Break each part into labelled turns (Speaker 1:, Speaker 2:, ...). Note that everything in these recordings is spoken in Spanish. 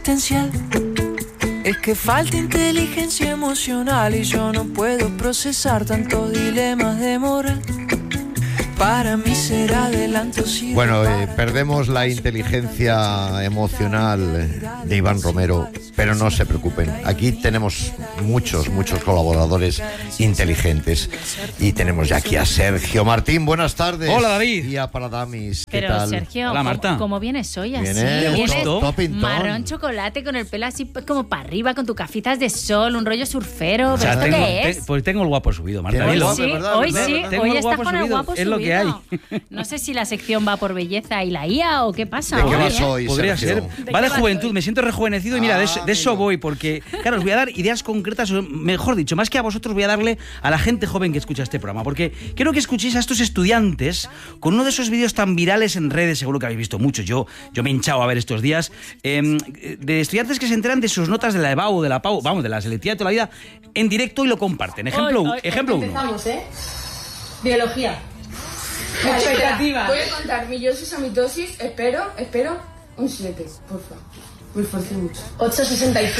Speaker 1: Es que falta inteligencia emocional y yo no puedo procesar tantos dilemas de moral. Para mí será adelanto si...
Speaker 2: Bueno, perdemos la inteligencia emocional de Iván Romero, pero no se preocupen. Aquí tenemos muchos colaboradores inteligentes. Y tenemos ya aquí a Sergio Martín. Buenas tardes.
Speaker 3: Hola, David.
Speaker 2: Día para Damis. ¿Qué
Speaker 4: Pero
Speaker 2: tal?
Speaker 4: Sergio,
Speaker 3: Hola, Marta.
Speaker 4: ¿cómo vienes hoy así?
Speaker 2: Vienes
Speaker 3: justo.
Speaker 4: marrón chocolate con el pelo así como para arriba, con tus gafitas de sol, un rollo surfero.
Speaker 3: O sea,
Speaker 4: ¿Pero esto qué es?
Speaker 3: pues tengo el guapo subido, Marta.
Speaker 2: Tienes
Speaker 3: dilo.
Speaker 2: guapo, ¿verdad?
Speaker 4: Hoy
Speaker 2: ¿verdad?
Speaker 4: sí,
Speaker 2: ¿verdad?
Speaker 3: Tengo
Speaker 4: hoy
Speaker 3: el
Speaker 4: estás
Speaker 3: guapo
Speaker 4: con el
Speaker 3: subido,
Speaker 4: guapo
Speaker 3: es lo que
Speaker 4: subido.
Speaker 3: hay.
Speaker 4: No sé si la sección va por belleza y la IA o qué pasa.
Speaker 2: ¿De qué
Speaker 4: hoy,
Speaker 2: vas
Speaker 4: ¿eh?
Speaker 2: hoy,
Speaker 3: Podría
Speaker 2: Sergio?
Speaker 3: ser. Va de juventud, me siento rejuvenecido y mira, de eso voy, porque, claro, os voy a dar ideas concretas, o mejor dicho, más que a vosotros voy a darle a la gente joven que escucha este programa, porque quiero que escuchéis a estos estudiantes con uno de esos vídeos tan virales en redes, seguro que habéis visto muchos, yo me he hinchado a ver estos días, de estudiantes que se enteran de sus notas de la EBAU, de la PAU, vamos, de la selectividad de toda la vida, en directo y lo comparten. Ejemplo 1.
Speaker 5: Empezamos, Biología.
Speaker 6: Expectativa. Voy a contar meiosis a mitosis. Espero. Un 7, por favor. Me esforcé mucho.
Speaker 5: 8,65.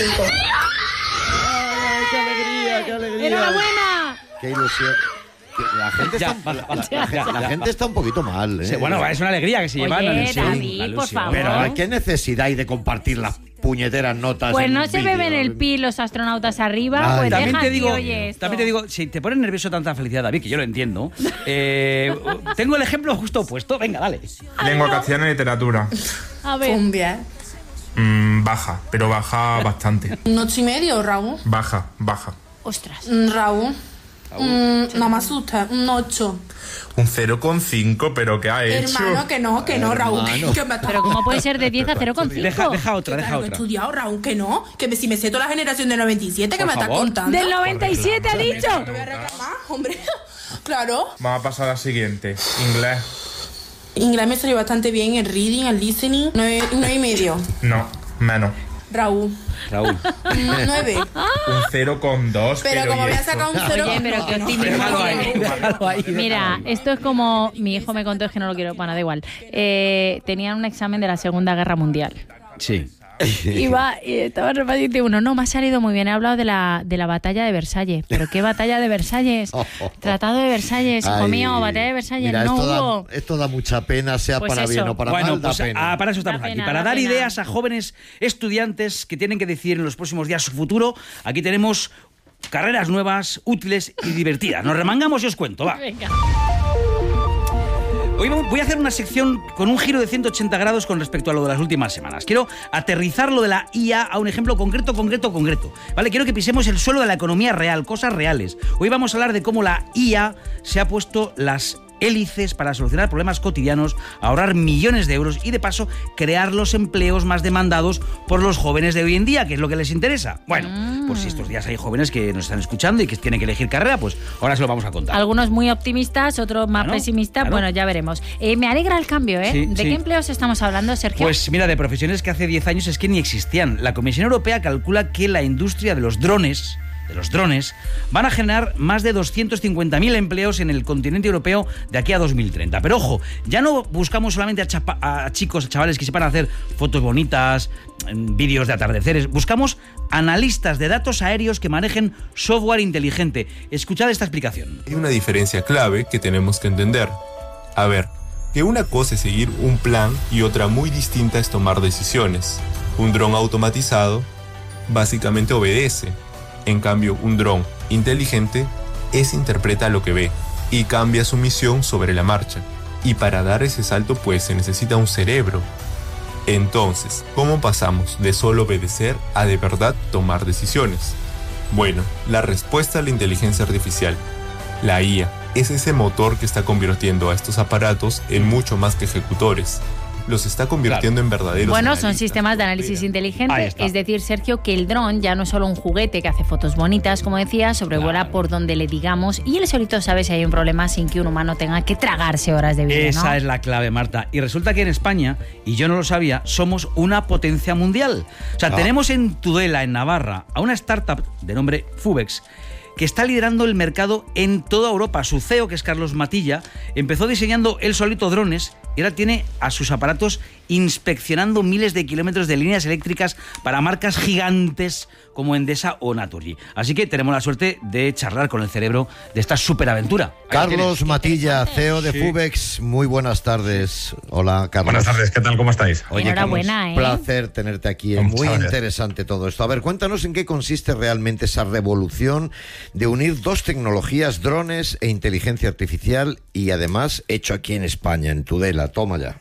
Speaker 2: ¡Qué alegría, qué alegría!
Speaker 4: ¡Enhorabuena!
Speaker 2: ¡Qué ilusión! La gente, la gente está un poquito mal, ¿eh?
Speaker 3: Sí, bueno, es una alegría que se llevan.
Speaker 4: Oye, David, por favor.
Speaker 2: Pero ¿qué necesidad hay de compartir las puñeteras notas?
Speaker 4: Pues
Speaker 2: en
Speaker 4: no
Speaker 2: un
Speaker 4: se
Speaker 2: vídeo?
Speaker 4: beben el pi los astronautas arriba,
Speaker 2: Ay,
Speaker 4: pues
Speaker 3: También
Speaker 4: deja
Speaker 3: te
Speaker 4: aquí,
Speaker 3: digo,
Speaker 4: oye esto.
Speaker 3: si te pones nervioso tanta felicidad, David, que yo lo entiendo, tengo el ejemplo justo opuesto. Venga, dale.
Speaker 7: Lengua castellana y literatura.
Speaker 4: A ver.
Speaker 5: Cumbia.
Speaker 7: Baja, pero baja bastante.
Speaker 5: Un 8,5, Raúl.
Speaker 7: Baja.
Speaker 4: Ostras.
Speaker 5: Raúl. No me asusta. Un 8.
Speaker 7: Un 0,5, pero ¿qué ha hecho?
Speaker 5: Hermano, que no, Raúl. Que me
Speaker 4: Pero ¿cómo puede ser de 10 a 0,5?
Speaker 3: Deja otra.
Speaker 5: Que he estudiado, Raúl, que no. Que si me sé toda la generación del 97, que
Speaker 3: Por
Speaker 5: me estás
Speaker 3: favor.
Speaker 5: contando.
Speaker 4: ¿Del 97 ha dicho?
Speaker 5: Te voy a reclamar, hombre. Claro.
Speaker 7: Vamos a pasar a la siguiente.
Speaker 5: Inglés me salió bastante bien. El reading, el listening. 9,5.
Speaker 7: No, menos.
Speaker 5: Raúl.
Speaker 3: 9.
Speaker 5: 9.
Speaker 7: Un 0,2.
Speaker 5: Pero como voy a sacar un 0.
Speaker 4: Oye, pero qué optimismo.
Speaker 3: Déjalo ahí.
Speaker 4: Mira, esto es como mi hijo me contó, es que no lo quiero, bueno, da igual. Tenían un examen de la Segunda Guerra Mundial.
Speaker 3: Sí.
Speaker 4: Y estaba repasando y dice uno, no, me ha salido muy bien, he hablado de la batalla de Versalles. ¿Pero qué batalla de Versalles? Tratado de Versalles, hijo mío, batalla de Versalles,
Speaker 2: mira,
Speaker 4: no hubo.
Speaker 2: Esto da mucha pena, sea
Speaker 4: Pues
Speaker 2: para
Speaker 4: eso.
Speaker 2: bien o para
Speaker 3: Bueno,
Speaker 2: mal, da
Speaker 3: pues
Speaker 2: pena.
Speaker 3: para eso estamos
Speaker 4: Da
Speaker 3: aquí,
Speaker 4: pena,
Speaker 3: para
Speaker 4: da
Speaker 3: dar
Speaker 4: pena.
Speaker 3: ideas a jóvenes estudiantes que tienen que decidir en los próximos días su futuro. Aquí tenemos carreras nuevas, útiles y divertidas. Nos remangamos y os cuento, va.
Speaker 4: Venga.
Speaker 3: Hoy voy a hacer una sección con un giro de 180 grados con respecto a lo de las últimas semanas. Quiero aterrizar lo de la IA a un ejemplo concreto. ¿Vale? Quiero que pisemos el suelo de la economía real, cosas reales. Hoy vamos a hablar de cómo la IA se ha puesto las hélices para solucionar problemas cotidianos, ahorrar millones de euros y de paso crear los empleos más demandados por los jóvenes de hoy en día, que es lo que les interesa. Bueno, pues si estos días hay jóvenes que nos están escuchando y que tienen que elegir carrera, pues ahora se lo vamos a contar.
Speaker 4: Algunos muy optimistas, otros más
Speaker 3: Claro,
Speaker 4: pesimistas,
Speaker 3: claro.
Speaker 4: bueno, ya veremos. Me alegra el cambio, ¿eh?
Speaker 3: Sí,
Speaker 4: ¿De
Speaker 3: sí.
Speaker 4: qué empleos estamos hablando, Sergio?
Speaker 3: Pues mira, de profesiones que hace 10 años es que ni existían. La Comisión Europea calcula que la industria de los drones van a generar más de 250.000 empleos en el continente europeo de aquí a 2030. Pero ojo, ya no buscamos solamente a chavales que sepan hacer fotos bonitas, vídeos de atardeceres. Buscamos analistas de datos aéreos que manejen software inteligente. Escuchad esta explicación.
Speaker 8: Hay una diferencia clave que tenemos que entender. A ver, que una cosa es seguir un plan y otra muy distinta es tomar decisiones. Un dron automatizado básicamente obedece. En cambio, un dron inteligente interpreta lo que ve y cambia su misión sobre la marcha. Y para dar ese salto pues se necesita un cerebro. Entonces, ¿cómo pasamos de solo obedecer a de verdad tomar decisiones? Bueno, la respuesta a la inteligencia artificial, la IA, es ese motor que está convirtiendo a estos aparatos en mucho más que ejecutores. Los está convirtiendo en verdaderos
Speaker 4: Bueno, son
Speaker 8: analistas.
Speaker 4: sistemas de análisis
Speaker 3: Ahí
Speaker 4: inteligente,
Speaker 3: está.
Speaker 4: es decir, Sergio, que el dron ya no es solo un juguete que hace fotos bonitas, como decía, sobrevuela por donde le digamos y él solito sabe si hay un problema sin que un humano tenga que tragarse horas de vídeo, ¿no?
Speaker 3: Esa es la clave, Marta. Y resulta que en España, y yo no lo sabía, somos una potencia mundial. O sea, tenemos en Tudela, en Navarra, a una startup de nombre Fubex, que está liderando el mercado en toda Europa. Su CEO, que es Carlos Matilla, empezó diseñando él solito drones y ahora tiene a sus aparatos inspeccionando miles de kilómetros de líneas eléctricas para marcas gigantes como Endesa o Naturgy. Así que tenemos la suerte de charlar con el cerebro de esta superaventura.
Speaker 2: Carlos Matilla, CEO de Fubex, muy buenas tardes. Hola, Carlos.
Speaker 9: Buenas tardes, ¿qué tal? ¿Cómo estáis?
Speaker 2: Oye,
Speaker 4: enhorabuena,
Speaker 2: Carlos, placer tenerte aquí. Es muy interesante todo esto. A ver, cuéntanos en qué consiste realmente esa revolución de unir dos tecnologías, drones e inteligencia artificial, y además hecho aquí en España, en Tudela. Toma ya.